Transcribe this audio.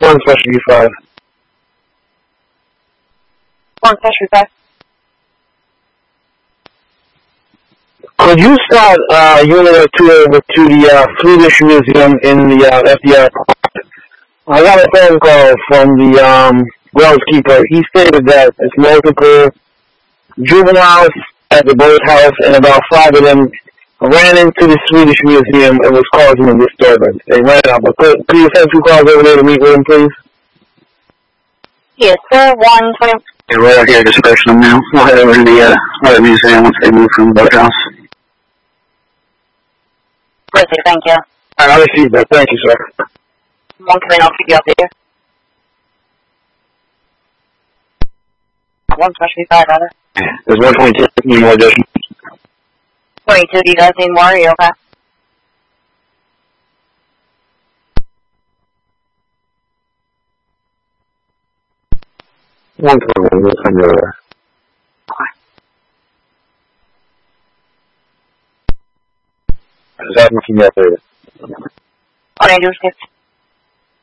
One specialty 5. One specialty 5. Could you start unit 2 over to the Swedish Museum in the FDR Park? I got a phone call from the groundskeeper. He stated that it's multiple juveniles at the boathouse, and about 5 of them ran into the Swedish Museum and was causing a disturbance. They ran out. But could you send 2 cars over there to meet with them, please? Yes, sir. 120. Yeah, right out here, dispersing them now. We'll head over to the museum once they move from the boathouse. Listen, thank you. I received that. Thank you, sir. 120, I'll keep you up there. 1 specialty 5, rather. There's 122. Need more addition. 22, do you guys need more? Are you okay? One we'll send you over. Okay. Is that looking at later? What do you do, Skip?